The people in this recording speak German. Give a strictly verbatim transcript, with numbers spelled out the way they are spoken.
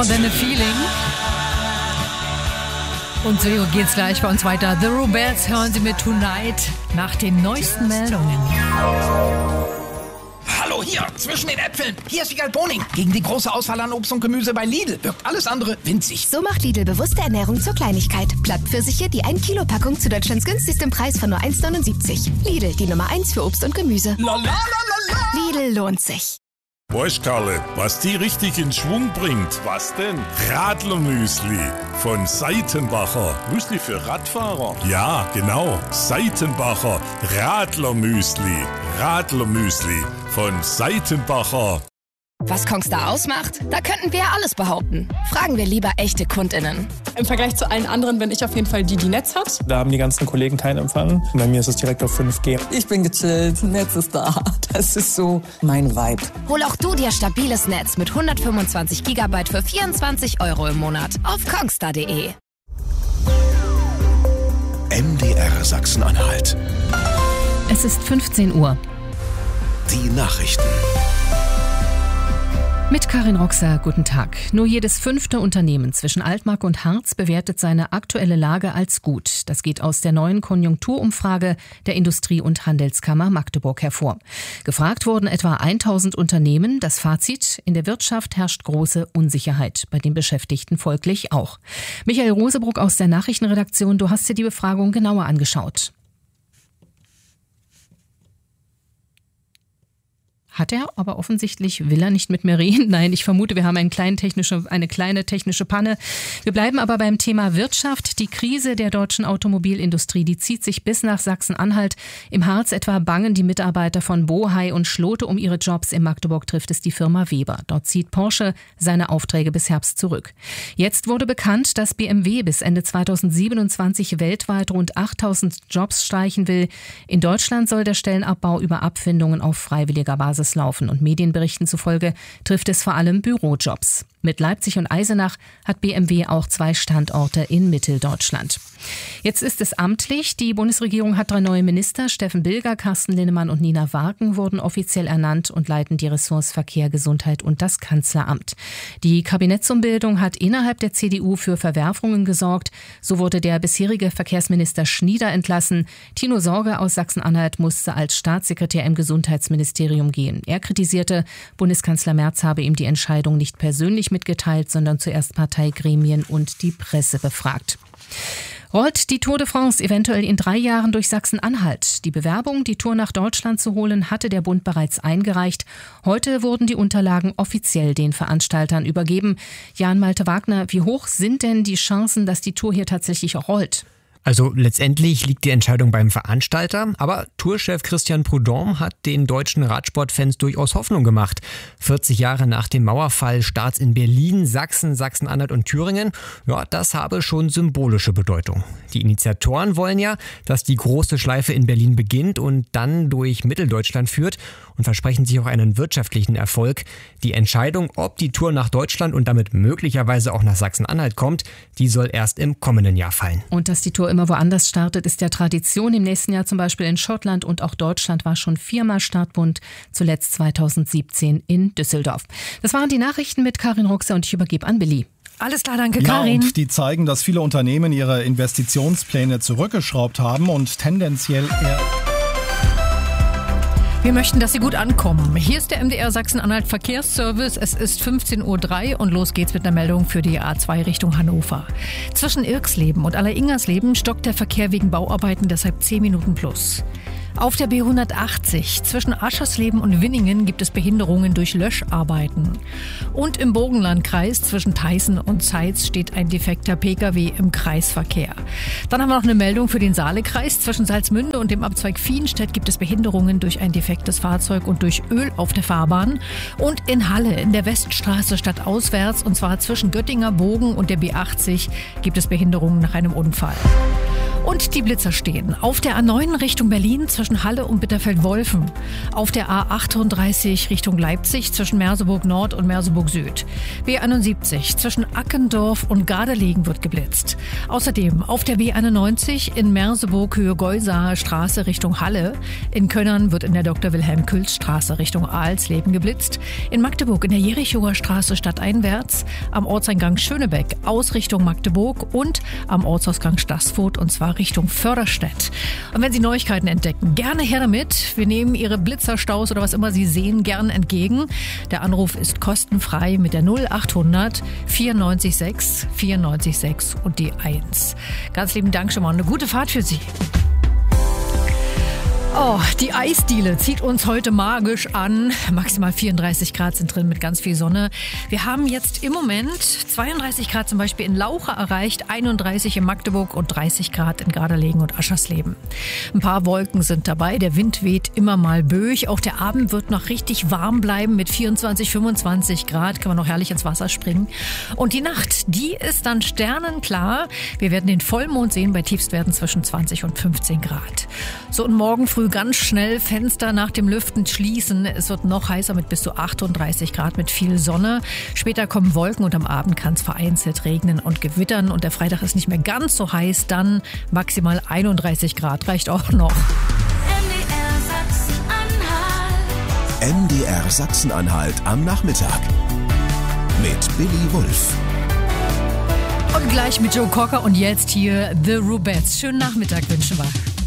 More Than a Feeling. Und so geht's gleich bei uns weiter. The Roberts hören Sie mit Tonight nach den neuesten Meldungen. Hallo, hier, zwischen den Äpfeln. Hier ist Wiegald Boning. Gegen die große Auswahl an Obst und Gemüse bei Lidl wirkt alles andere winzig. So macht Lidl bewusste Ernährung zur Kleinigkeit. Plattpfirsiche, die ein Kilo Packung zu Deutschlands günstigstem Preis von nur eins neunundsiebzig. Lidl, die Nummer eins für Obst und Gemüse. La, la, la, la, la. Lidl lohnt sich. Weißt, Karle, was die richtig in Schwung bringt? Was denn? Radlermüsli von Seitenbacher. Müsli für Radfahrer? Ja, genau. Seitenbacher Radlermüsli. Radlermüsli von Seitenbacher. Was Kongstar ausmacht? Da könnten wir ja alles behaupten. Fragen wir lieber echte KundInnen. Im Vergleich zu allen anderen bin ich auf jeden Fall die, die Netz hat. Da haben die ganzen Kollegen keinen Empfang. Bei mir ist es direkt auf fünf G. Ich bin gechillt, Netz ist da. Das ist so mein Vibe. Hol auch du dir stabiles Netz mit hundertfünfundzwanzig Gigabyte für vierundzwanzig Euro im Monat auf kongstar punkt de. M D R Sachsen-Anhalt. Es ist fünfzehn Uhr. Die Nachrichten. Mit Karin Roxer, guten Tag. Nur jedes fünfte Unternehmen zwischen Altmark und Harz bewertet seine aktuelle Lage als gut. Das geht aus der neuen Konjunkturumfrage der Industrie- und Handelskammer Magdeburg hervor. Gefragt wurden etwa tausend Unternehmen. Das Fazit: In der Wirtschaft herrscht große Unsicherheit, bei den Beschäftigten folglich auch. Michael Rosebruck aus der Nachrichtenredaktion, du hast dir die Befragung genauer angeschaut. Hat er, aber offensichtlich will er nicht mit mir reden. Nein, ich vermute, wir haben eine kleine technische, eine kleine technische Panne. Wir bleiben aber beim Thema Wirtschaft. Die Krise der deutschen Automobilindustrie, die zieht sich bis nach Sachsen-Anhalt. Im Harz etwa bangen die Mitarbeiter von Bohai und Schlote um ihre Jobs. In Magdeburg trifft es die Firma Weber. Dort zieht Porsche seine Aufträge bis Herbst zurück. Jetzt wurde bekannt, dass B M W bis Ende zweitausendsiebenundzwanzig weltweit rund achttausend Jobs streichen will. In Deutschland soll der Stellenabbau über Abfindungen auf freiwilliger Basis laufen und Medienberichten zufolge trifft es vor allem Bürojobs. Mit Leipzig und Eisenach hat B M W auch zwei Standorte in Mitteldeutschland. Jetzt ist es amtlich. Die Bundesregierung hat drei neue Minister. Steffen Bilger, Carsten Linnemann und Nina Warken wurden offiziell ernannt und leiten die Ressorts Verkehr, Gesundheit und das Kanzleramt. Die Kabinettsumbildung hat innerhalb der C D U für Verwerfungen gesorgt. So wurde der bisherige Verkehrsminister Schnieder entlassen. Tino Sorge aus Sachsen-Anhalt musste als Staatssekretär im Gesundheitsministerium gehen. Er kritisierte, Bundeskanzler Merz habe ihm die Entscheidung nicht persönlich mitgeteilt, sondern zuerst Parteigremien und die Presse befragt. Rollt die Tour de France eventuell in drei Jahren durch Sachsen-Anhalt? Die Bewerbung, die Tour nach Deutschland zu holen, hatte der Bund bereits eingereicht. Heute wurden die Unterlagen offiziell den Veranstaltern übergeben. Jan-Malte Wagner, wie hoch sind denn die Chancen, dass die Tour hier tatsächlich rollt? Also letztendlich liegt die Entscheidung beim Veranstalter, aber Tourchef Christian Prudhomme hat den deutschen Radsportfans durchaus Hoffnung gemacht. vierzig Jahre nach dem Mauerfall Starts in Berlin, Sachsen, Sachsen-Anhalt und Thüringen, ja, das habe schon symbolische Bedeutung. Die Initiatoren wollen ja, dass die große Schleife in Berlin beginnt und dann durch Mitteldeutschland führt und versprechen sich auch einen wirtschaftlichen Erfolg. Die Entscheidung, ob die Tour nach Deutschland und damit möglicherweise auch nach Sachsen-Anhalt kommt, die soll erst im kommenden Jahr fallen. Und dass die Tour immer woanders startet, ist ja Tradition. Im nächsten Jahr zum Beispiel in Schottland und auch Deutschland war schon viermal Startbund, zuletzt zweitausendsiebzehn in Düsseldorf. Das waren die Nachrichten mit Karin Roxer und ich übergebe an Billy. Alles klar, danke Karin. Ja, und die zeigen, dass viele Unternehmen ihre Investitionspläne zurückgeschraubt haben und tendenziell eher... Wir möchten, dass Sie gut ankommen. Hier ist der M D R Sachsen-Anhalt Verkehrsservice. Es ist fünfzehn Uhr drei und los geht's mit einer Meldung für die A zwei Richtung Hannover. Zwischen Irksleben und Alleringersleben stockt der Verkehr wegen Bauarbeiten deshalb zehn Minuten plus. Auf der B hundertachtzig zwischen Aschersleben und Winningen gibt es Behinderungen durch Löscharbeiten. Und im Burgenlandkreis zwischen Theißen und Zeitz steht ein defekter Pkw im Kreisverkehr. Dann haben wir noch eine Meldung für den Saalekreis. Zwischen Salzmünde und dem Abzweig Viehenstedt gibt es Behinderungen durch ein defektes Fahrzeug und durch Öl auf der Fahrbahn. Und in Halle in der Weststraße stadtauswärts, und zwar zwischen Göttinger Bogen und der B achtzig, gibt es Behinderungen nach einem Unfall. Und die Blitzer stehen auf der A neun Richtung Berlin zwischen Halle und Bitterfeld-Wolfen, auf der A achtunddreißig Richtung Leipzig zwischen Merseburg Nord und Merseburg Süd, B einundsiebzig zwischen Ackendorf und Gardelegen wird geblitzt. Außerdem auf der B einundneunzig in Merseburg Höhe Geusaer Straße Richtung Halle, in Könnern wird in der Doktor Wilhelm Külz Straße Richtung Alsleben geblitzt, in Magdeburg in der Jerichower Straße stadteinwärts, am Ortseingang Schönebeck aus Richtung Magdeburg und am Ortsausgang Staßfurt und zwar Richtung Förderstedt. Und wenn Sie Neuigkeiten entdecken, gerne her damit. Wir nehmen Ihre Blitzerstaus oder was immer Sie sehen gern entgegen. Der Anruf ist kostenfrei mit der null achthundert vierundneunzig sechs vierundneunzig sechs und die eins. Ganz lieben Dank schon mal. Eine gute Fahrt für Sie. Oh, die Eisdiele zieht uns heute magisch an. Maximal vierunddreißig Grad sind drin mit ganz viel Sonne. Wir haben jetzt im Moment zweiunddreißig Grad zum Beispiel in Laucha erreicht, einunddreißig in Magdeburg und dreißig Grad in Gardelegen und Aschersleben. Ein paar Wolken sind dabei, der Wind weht immer mal böig. Auch der Abend wird noch richtig warm bleiben mit vierundzwanzig, fünfundzwanzig Grad. Kann man noch herrlich ins Wasser springen. Und die Nacht, die ist dann sternenklar. Wir werden den Vollmond sehen bei Tiefstwerten zwischen zwanzig und fünfzehn Grad. So, und morgen früh ganz schnell Fenster nach dem Lüften schließen. Es wird noch heißer mit bis zu achtunddreißig Grad mit viel Sonne. Später kommen Wolken und am Abend kann es vereinzelt regnen und gewittern. Und der Freitag ist nicht mehr ganz so heiß. Dann maximal einunddreißig Grad. Reicht auch noch. M D R Sachsen-Anhalt am Nachmittag. Mit Billy Wulff. Und gleich mit Joe Cocker und jetzt hier The Rubettes. Schönen Nachmittag wünschen wir.